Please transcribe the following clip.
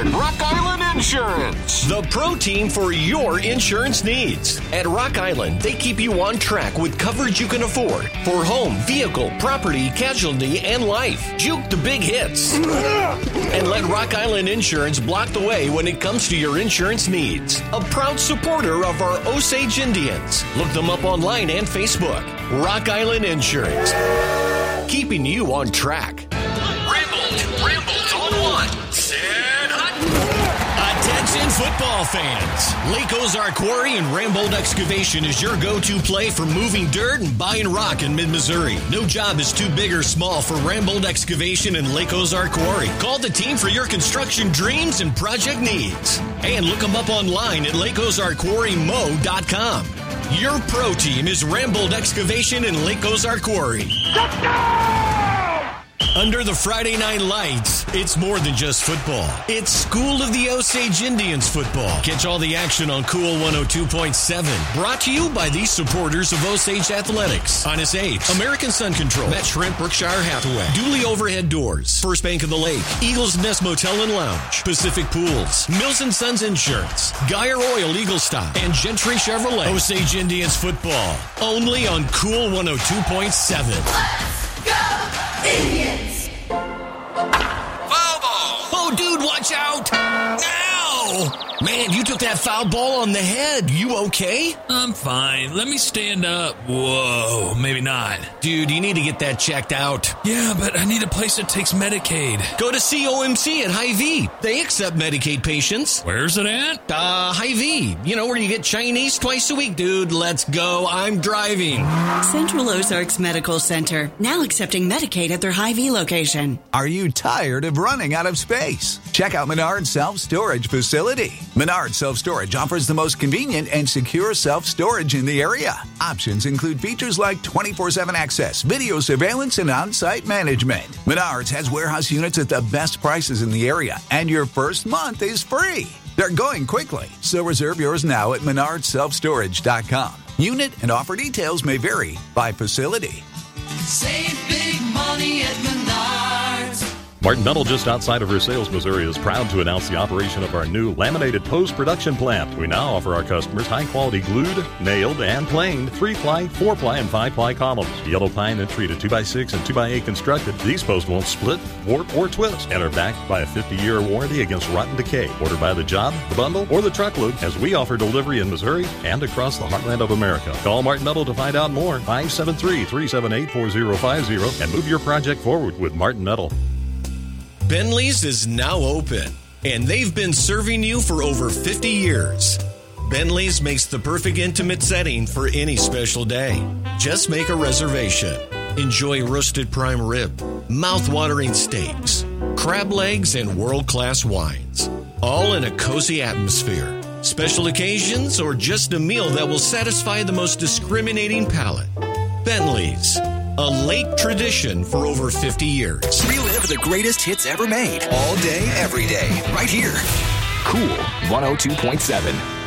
support Rock Island Insurance, the pro team for your insurance needs. At Rock Island, they keep you on track with coverage you can afford for home, vehicle, property, casualty, and life. Juke the big hits. And let Rock Island Insurance block the way when it comes to your insurance needs. A proud supporter of our Osage Indians. Look them up online and Facebook. Rock Island Insurance. Keeping you on track. Rambled on one. Set hot. Attention football fans. Lake Ozark Quarry and Rambold Excavation is your go-to play for moving dirt and buying rock in mid-Missouri. No job is too big or small for Rambold Excavation and Lake Ozark Quarry. Call the team for your construction dreams and project needs. And look them up online at lakeozarkquarrymo.com. Your pro team is Rambold Excavation and Lake Ozark Quarry. Under the Friday night lights, it's more than just football. It's School of the Osage Indians football. Catch all the action on Cool 102.7. Brought to you by these supporters of Osage Athletics. Honest Apes, American Sun Control, Met Shrimp, Berkshire Hathaway, Dooley Overhead Doors, First Bank of the Lake, Eagles Nest Motel and Lounge, Pacific Pools, Mills & Sons Insurance, Geyer Oil Eagle Stop, and Gentry Chevrolet. Osage Indians football. Only on Cool 102.7. Let's go Indians! Foul ball! Oh, dude, watch out! Ow! Man, you took that foul ball on the head. You okay? I'm fine. Let me stand up. Whoa, maybe not. Dude, you need to get that checked out. Yeah, but I need a place that takes Medicaid. Go to COMC at Hy-Vee. They accept Medicaid patients. Where's it at? Hy-Vee. You know where you get Chinese twice a week, dude. Let's go. I'm driving. Central Ozarks Medical Center, now accepting Medicaid at their Hy-Vee location. Are you tired of running out of space? Check out Menard Self-Storage Facility. Menard Self-Storage offers the most convenient and secure self-storage in the area. Options include features like 24/7 access, video surveillance, and on-site management. Menards has warehouse units at the best prices in the area, and your first month is free. They're going quickly, so reserve yours now at menardselfstorage.com. Unit and offer details may vary by facility. Save big money at Menards. Martin Metal, just outside of Versailles, Missouri, is proud to announce the operation of our new laminated post-production plant. We now offer our customers high-quality glued, nailed, and planed 3-ply, 4-ply, and 5-ply columns. Yellow pine and treated 2x6 and 2x8 constructed. These posts won't split, warp, or twist and are backed by a 50-year warranty against rotten decay. Order by the job, the bundle, or the truckload, as we offer delivery in Missouri and across the heartland of America. Call Martin Metal to find out more. 573-378-4050 and move your project forward with Martin Metal. Bentley's is now open, and they've been serving you for over 50 years. Bentley's makes the perfect intimate setting for any special day. Just make a reservation. Enjoy roasted prime rib, mouth-watering steaks, crab legs, and world-class wines. All in a cozy atmosphere. Special occasions or just a meal that will satisfy the most discriminating palate. Bentley's. A late tradition for over 50 years. Relive the greatest hits ever made. All day, every day. Right here. Cool 102.7.